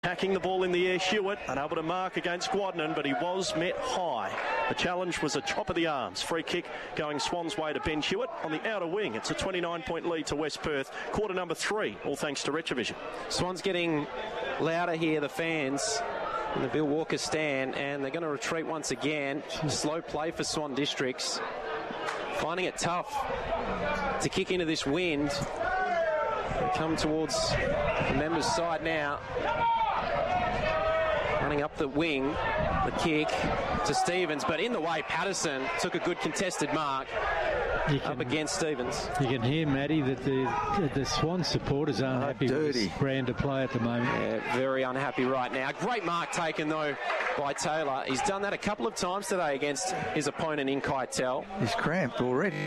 Hacking the ball in the air, Hewitt unable to mark against Guadnan, but he was met high. The challenge was a chop of the arms. Free kick going Swans' way to Ben Hewitt on the outer wing. It's a 29-point lead to West Perth. Quarter number 3, all thanks to Retrovision. Swans getting louder here, the fans in the Bill Walker stand, and they're going to retreat once again. Slow play for Swan Districts. Finding it tough to kick into this wind. They come towards the members' side now. Running up the wing, the kick to Stevens, but in the way, Patterson took a good contested mark up against Stevens. You can hear, Matty, that the Swan supporters aren't happy with this brand of play at the moment. Yeah, very unhappy right now. Great mark taken, though, by Taylor. He's done that a couple of times today against his opponent in Keitel. He's cramped already.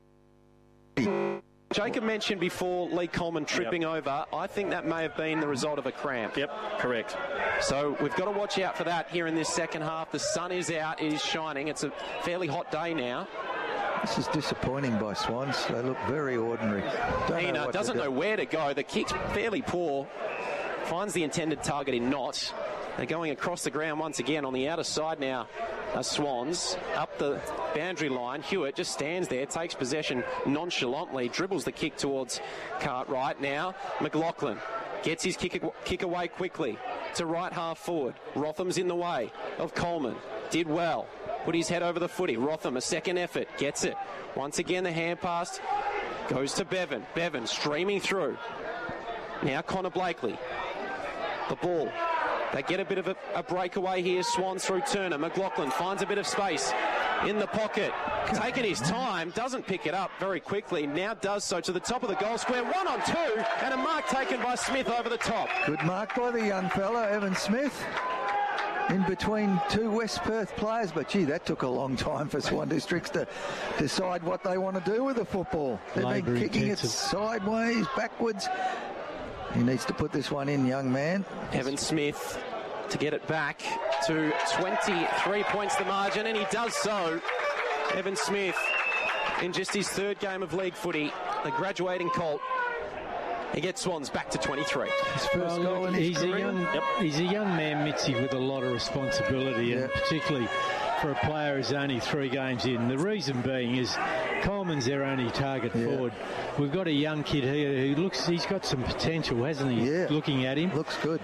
Jacob mentioned before Lee Coleman tripping over. I think that may have been the result of a cramp. Yep, correct. So we've got to watch out for that here in this second half. The sun is out, it is shining. It's a fairly hot day now. This is disappointing by Swans. They look very ordinary. Doesn't know where to go. The kick's fairly poor. Finds the intended target in Knott. They're going across the ground once again on the outer side now. Swans up the boundary line. Hewitt just stands there, takes possession nonchalantly, dribbles the kick towards Cartwright. Now McLaughlin gets his kick away quickly to right half forward. Rotham's in the way of Coleman. Did well. Put his head over the footy. Rotham, a second effort, gets it. Once again, the hand pass goes to Bevan. Bevan streaming through. Now Connor Blakely. The ball. They get a bit of a breakaway here. Swans through Turner. McLaughlin finds a bit of space in the pocket. Taking his time, doesn't pick it up very quickly. Now does so to the top of the goal square. 1-on-2, and a mark taken by Smith over the top. Good mark by the young fella, Evan Smith. In between two West Perth players, but gee, that took a long time for Swan Districts to decide what they want to do with the football. They've been kicking it sideways, backwards. He needs to put this one in, young man. Evan Smith to get it back to 23 points the margin, and he does so. Evan Smith in just his third game of league footy, the graduating Colt. He gets Swans back to 23. His first goal in his career. He's a young man, Mitzi, with a lot of responsibility, and particularly for a player who's only 3 games in. The reason being is Coleman's their only target forward. We've got a young kid here who he's got some potential, hasn't he? Yeah. Looking at him. Looks good.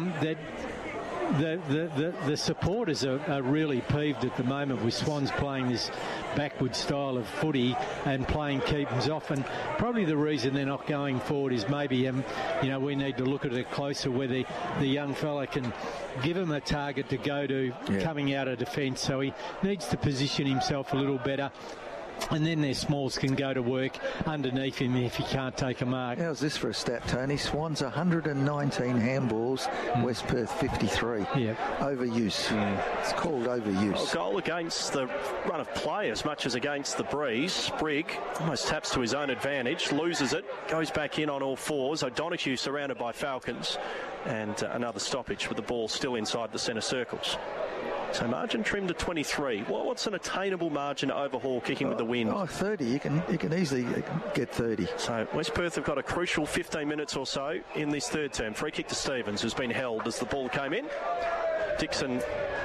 The supporters are really peeved at the moment with Swans playing this backward style of footy and playing keepers off, and probably the reason they're not going forward is maybe we need to look at it closer, whether the young fella can give him a target to go to coming out of defence, so he needs to position himself a little better. And then their smalls can go to work underneath him if he can't take a mark. How's this for a stat, Tony? Swans 119 handballs, West Perth 53. Yeah. Overuse. It's called overuse. Well, goal against the run of play as much as against the breeze. Sprigg almost taps to his own advantage, loses it, goes back in on all fours. O'Donoghue surrounded by Falcons, and another stoppage with the ball still inside the centre circles. So margin trimmed to 23. What's an attainable margin to overhaul kicking with the wind? 30. You can easily get 30. So West Perth have got a crucial 15 minutes or so in this third term. Free kick to Stevens, who's been held as the ball came in. Dixon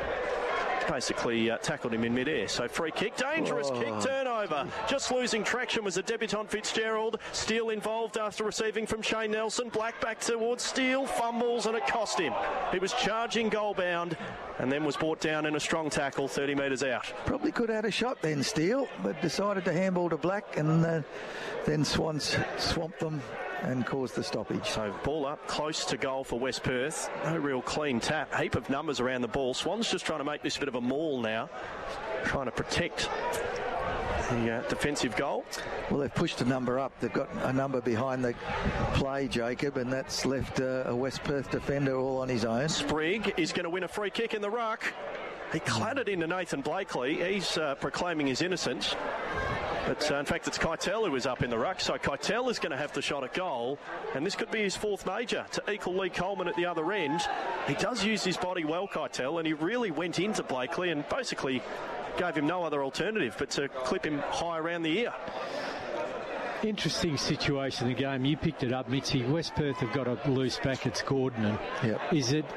basically tackled him in midair. So free kick, dangerous kick, turnover. Just losing traction was a debutant Fitzgerald. Steele involved after receiving from Shane Nelson. Black back towards Steele, fumbles, and it cost him. He was charging goal bound and then was brought down in a strong tackle 30 metres out. Probably could have had a shot then, Steele, but decided to handball to Black, and then Swans swamped them and caused the stoppage. So ball up close to goal for West Perth. No real clean tap. Heap of numbers around the ball. Swans just trying to make this a bit of a maul now, trying to protect the defensive goal. Well, they've pushed a number up. They've got a number behind the play, Jacob, and that's left a West Perth defender all on his own. Sprigg is going to win a free kick in the ruck. He clattered into Nathan Blakely. He's proclaiming his innocence. But in fact, it's Keitel who is up in the ruck, so Keitel is going to have the shot at goal, and this could be his 4th major to equal Lee Coleman at the other end. He does use his body well, Keitel, and he really went into Blakely and basically gave him no other alternative but to clip him high around the ear. Interesting situation in the game. You picked it up, Mitzi. West Perth have got a loose back. It's Gordon. And yep. Is it